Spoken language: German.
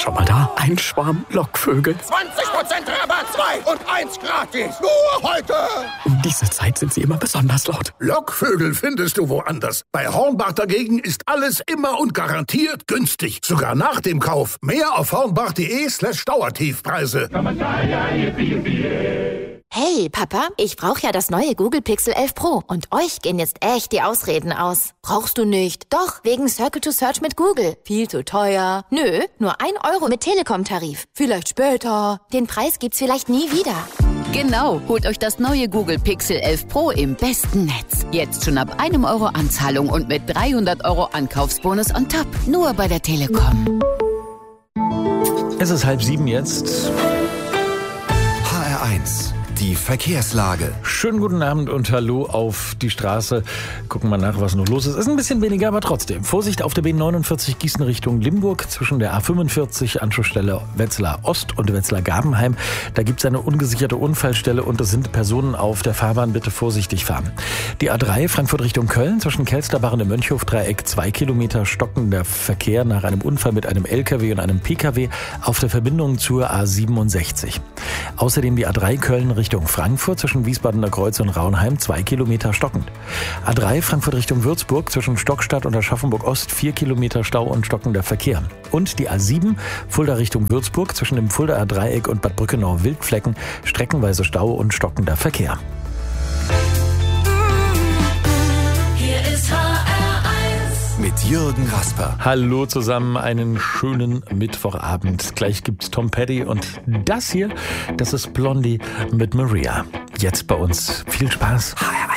Schau mal da, ein Schwarm Lockvögel. 20% Rabatt, 2 und 1 gratis. Nur heute. Um diese Zeit sind sie immer besonders laut. Lockvögel findest du woanders. Bei Hornbach dagegen ist alles immer und garantiert günstig. Sogar nach dem Kauf. Mehr auf hornbach.de/Dauertiefpreise. Hey, Papa, ich brauche ja das neue Google Pixel 11 Pro. Und euch gehen jetzt echt die Ausreden aus. Brauchst du nicht? Doch, wegen Circle to Search mit Google. Viel zu teuer. Nö, nur 1 Euro mit Telekom-Tarif. Vielleicht später. Den Preis gibt's vielleicht nie wieder. Genau, holt euch das neue Google Pixel 11 Pro im besten Netz. Jetzt schon ab 1 Euro Anzahlung und mit 300 Euro Ankaufsbonus on top. Nur bei der Telekom. Es ist 6:30 jetzt. HR1, die Verkehrslage. Schönen guten Abend und hallo auf die Straße. Gucken wir nach, was noch los ist. Ist ein bisschen weniger, aber trotzdem. Vorsicht auf der B49 Gießen Richtung Limburg zwischen der A45 Anschlussstelle Wetzlar Ost und Wetzlar Gabenheim. Da gibt es eine ungesicherte Unfallstelle und es sind Personen auf der Fahrbahn. Bitte vorsichtig fahren. Die A3 Frankfurt Richtung Köln zwischen Kelsterbach und dem Mönchhofdreieck 2 Kilometer stockender Verkehr nach einem Unfall mit einem LKW und einem PKW auf der Verbindung zur A67. Außerdem die A3 Köln Richtung Frankfurt zwischen Wiesbadener Kreuz und Raunheim 2 Kilometer stockend. A3 Frankfurt Richtung Würzburg zwischen Stockstadt und Aschaffenburg Ost 4 Kilometer Stau und stockender Verkehr. Und die A7 Fulda Richtung Würzburg zwischen dem Fuldaer Dreieck und Bad Brückenau Wildflecken streckenweise Stau und stockender Verkehr. Hier ist HR1 Mit Jürgen Rasper. Hallo zusammen, einen schönen Mittwochabend. Gleich gibt's Tom Petty und das hier, das ist Blondie mit Maria. Jetzt bei uns. Viel Spaß. HR1.